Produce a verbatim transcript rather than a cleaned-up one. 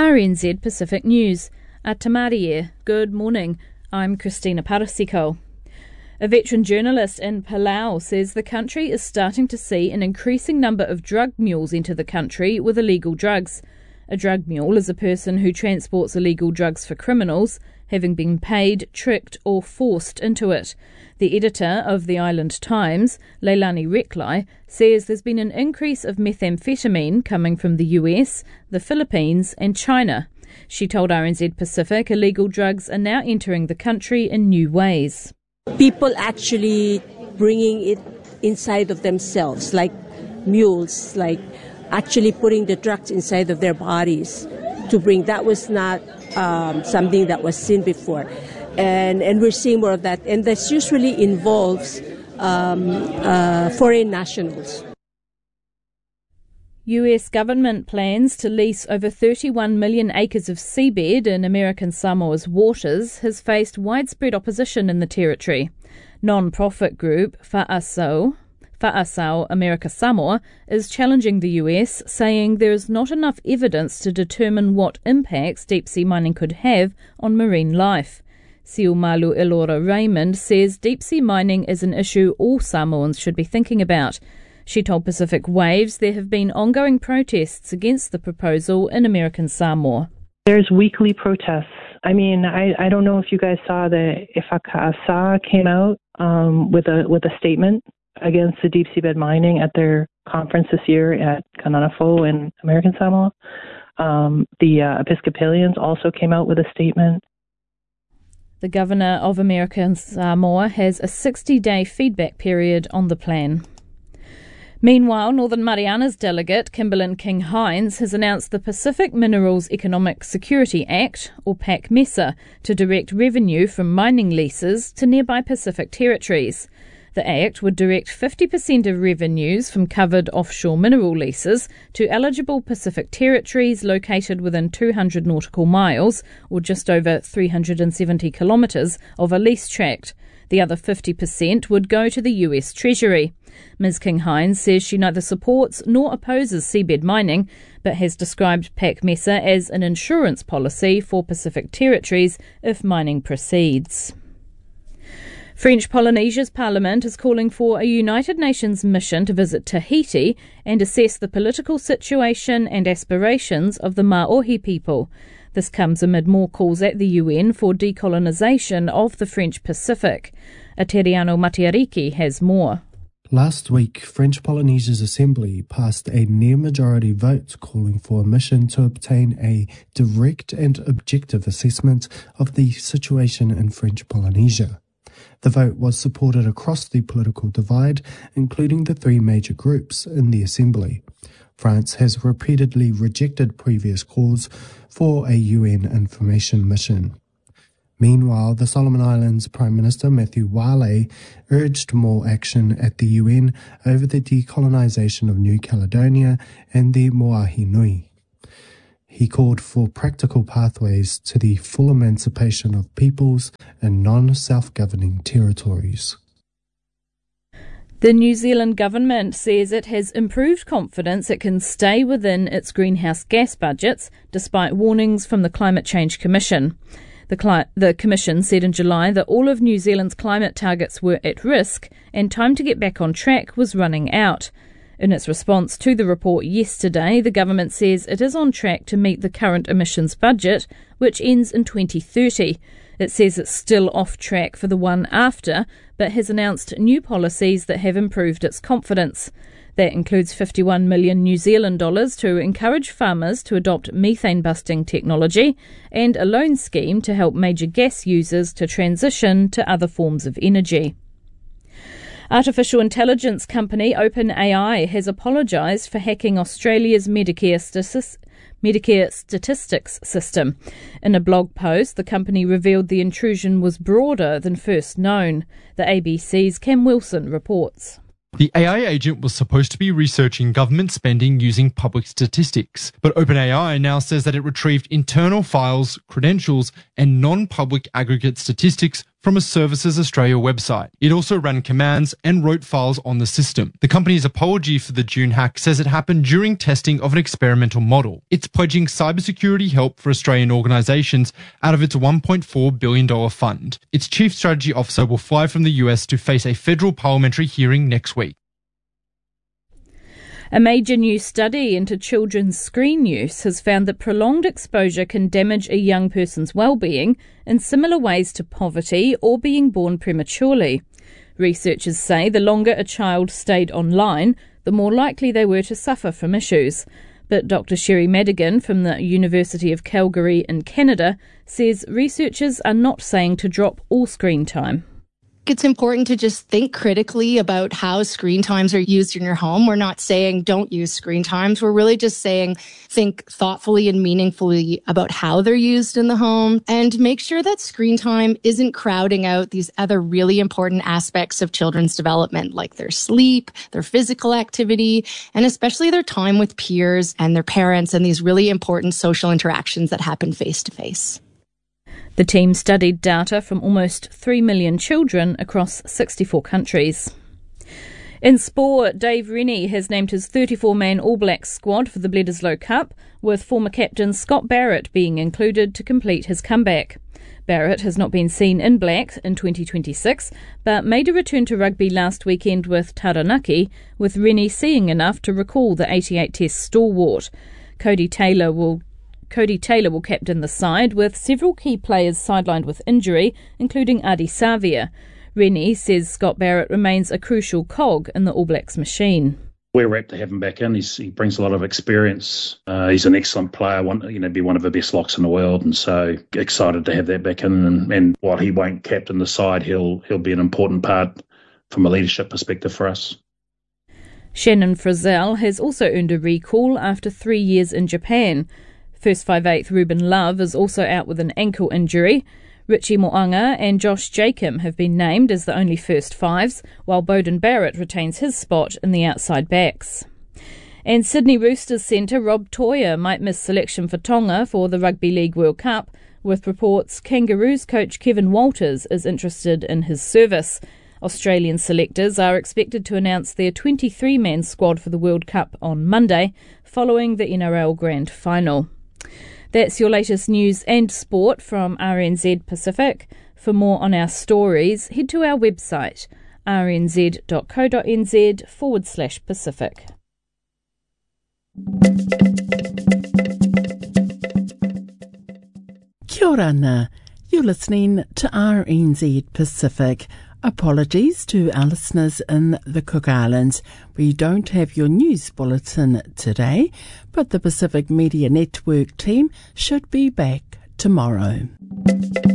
R N Z Pacific News. A Tamarie. Good morning. I'm Christina Parasiko. A veteran journalist in Palau says the country is starting to see an increasing number of drug mules enter the country with illegal drugs. A drug mule is a person who transports illegal drugs for criminals, having been paid, tricked or forced into it. The editor of the Island Times, Leilani Reklai, says there's been an increase of methamphetamine coming from the U S, the Philippines and China. She told R N Z Pacific illegal drugs are now entering the country in new ways. People actually bringing it inside of themselves, like mules, like actually putting the drugs inside of their bodies to bring. That was not um, something that was seen before. And, and we're seeing more of that. And this usually involves um, uh, foreign nationals. U S government plans to lease over thirty-one million acres of seabed in American Samoa's waters has faced widespread opposition in the territory. Non-profit group Fa'asau, Fa'asau America Samoa is challenging the U S, saying there is not enough evidence to determine what impacts deep-sea mining could have on marine life. Siumalu Elora Raymond says deep-sea mining is an issue all Samoans should be thinking about. She told Pacific Waves there have been ongoing protests against the proposal in American Samoa. There's weekly protests. I mean, I, I don't know if you guys saw that Ifaka'asa came out um, with a with a statement against the deep seabed mining at their conference this year at Kananafo in American Samoa. Um, the uh, Episcopalians also came out with a statement. The governor of American Samoa has a sixty-day feedback period on the plan. Meanwhile, Northern Marianas delegate Kimberlyn King-Hines has announced the Pacific Minerals Economic Security Act, or PACMESA, to direct revenue from mining leases to nearby Pacific territories. The Act would direct fifty percent of revenues from covered offshore mineral leases to eligible Pacific territories located within two hundred nautical miles, or just over three hundred seventy kilometres, of a lease tract. The other fifty percent would go to the U S Treasury. Miz King-Hines says she neither supports nor opposes seabed mining, but has described PACMESA as an insurance policy for Pacific territories if mining proceeds. French Polynesia's parliament is calling for a United Nations mission to visit Tahiti and assess the political situation and aspirations of the Maori people. This comes amid more calls at the U N for decolonisation of the French Pacific. Ateriano Matiariki has more. Last week, French Polynesia's Assembly passed a near-majority vote calling for a mission to obtain a direct and objective assessment of the situation in French Polynesia. The vote was supported across the political divide, including the three major groups in the Assembly. France has repeatedly rejected previous calls for a U N information mission. Meanwhile, the Solomon Islands Prime Minister Matthew Wale urged more action at the U N over the decolonisation of New Caledonia and the Moahi Nui. He called for practical pathways to the full emancipation of peoples in non-self-governing territories. The New Zealand government says it has improved confidence it can stay within its greenhouse gas budgets despite warnings from the Climate Change Commission. The, cli- the Commission said in July that all of New Zealand's climate targets were at risk and time to get back on track was running out. In its response to the report yesterday, the government says it is on track to meet the current emissions budget, which ends in twenty thirty. It says it's still off track for the one after, but has announced new policies that have improved its confidence. That includes fifty-one million New Zealand dollars to encourage farmers to adopt methane-busting technology and a loan scheme to help major gas users to transition to other forms of energy. Artificial intelligence company OpenAI has apologised for hacking Australia's Medicare, statis- Medicare statistics system. In a blog post, the company revealed the intrusion was broader than first known. The A B C's Cam Wilson reports. The A I agent was supposed to be researching government spending using public statistics, but OpenAI now says that it retrieved internal files, credentials, and non-public aggregate statistics from a Services Australia website. It also ran commands and wrote files on the system. The company's apology for the June hack says it happened during testing of an experimental model. It's pledging cybersecurity help for Australian organisations out of its one point four billion dollars fund. Its chief strategy officer will fly from the U S to face a federal parliamentary hearing next week. A major new study into children's screen use has found that prolonged exposure can damage a young person's well-being in similar ways to poverty or being born prematurely. Researchers say the longer a child stayed online, the more likely they were to suffer from issues. But Doctor Sherry Madigan from the University of Calgary in Canada says researchers are not saying to drop all screen time. It's important to just think critically about how screen times are used in your home. We're not saying don't use screen times. We're really just saying think thoughtfully and meaningfully about how they're used in the home and make sure that screen time isn't crowding out these other really important aspects of children's development, like their sleep, their physical activity, and especially their time with peers and their parents and these really important social interactions that happen face to face. The team studied data from almost three million children across sixty-four countries. In sport, Dave Rennie has named his thirty-four man All Blacks squad for the Bledisloe Cup, with former captain Scott Barrett being included to complete his comeback. Barrett has not been seen in black in twenty twenty-six, but made a return to rugby last weekend with Taranaki, with Rennie seeing enough to recall the eighty-eight Test stalwart. Cody Taylor will Cody Taylor will captain the side, with several key players sidelined with injury, including Adi Savia. Rennie says Scott Barrett remains a crucial cog in the All Blacks machine. We're rapt to have him back in. He's, he brings a lot of experience. Uh, he's an excellent player, one, you know, be one of the best locks in the world, and so excited to have that back in. And, and while he won't captain the side, he'll he'll be an important part from a leadership perspective for us. Shannon Frizzell has also earned a recall after three years in Japan. First five eighth Ruben Love is also out with an ankle injury. Richie Mo'unga and Josh Jacob have been named as the only first fives, while Beauden Barrett retains his spot in the outside backs. And Sydney Roosters centre Rob Toyer might miss selection for Tonga for the Rugby League World Cup, with reports Kangaroos coach Kevin Walters is interested in his service. Australian selectors are expected to announce their twenty-three man squad for the World Cup on Monday, following the N R L Grand Final. That's your latest news and sport from R N Z Pacific. For more on our stories, head to our website, rnz.co.nz forward slash Pacific. Kia ora ana. You're listening to R N Z Pacific. Apologies to our listeners in the Cook Islands. We don't have your news bulletin today, but the Pacific Media Network team should be back tomorrow.